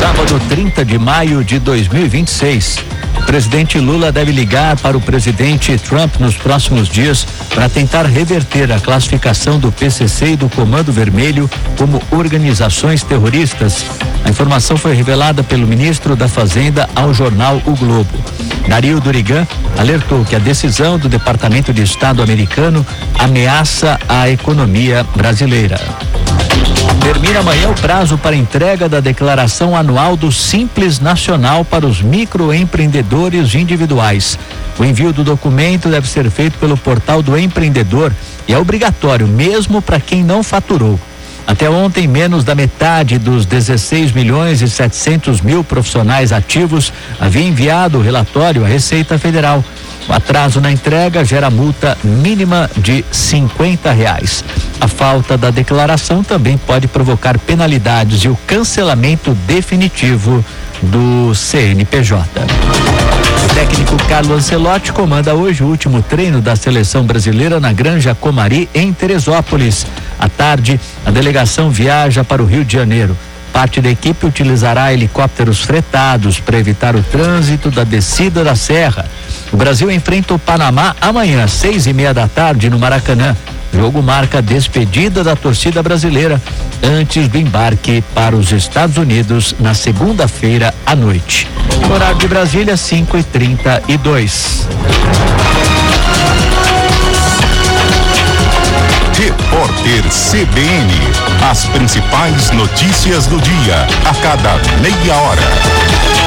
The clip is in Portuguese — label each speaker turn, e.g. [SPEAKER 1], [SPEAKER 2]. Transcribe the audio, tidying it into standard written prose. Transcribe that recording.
[SPEAKER 1] Sábado, 30 de maio de 2026. O presidente Lula deve ligar para o presidente Trump nos próximos dias para tentar reverter a classificação do PCC e do Comando Vermelho como organizações terroristas. A informação foi revelada pelo ministro da Fazenda ao jornal O Globo. Dario Durigan alertou que a decisão do Departamento de Estado americano ameaça a economia brasileira. Termina amanhã o prazo para entrega da declaração anual do Simples Nacional para os microempreendedores individuais. O envio do documento deve ser feito pelo portal do empreendedor e é obrigatório mesmo para quem não faturou. Até ontem, menos da metade dos 16.700.000 profissionais ativos havia enviado o relatório à Receita Federal. O atraso na entrega gera multa mínima de R$50. A falta da declaração também pode provocar penalidades e o cancelamento definitivo do CNPJ. O técnico Carlo Ancelotti comanda hoje o último treino da seleção brasileira na Granja Comari, em Teresópolis. À tarde, a delegação viaja para o Rio de Janeiro. Parte da equipe utilizará helicópteros fretados para evitar o trânsito da descida da serra. O Brasil enfrenta o Panamá amanhã, às 6:30 no Maracanã. O jogo marca a despedida da torcida brasileira antes do embarque para os Estados Unidos na segunda-feira à noite. Horário de Brasília, 5:32.
[SPEAKER 2] Repórter CBN. As principais notícias do dia, a cada meia hora.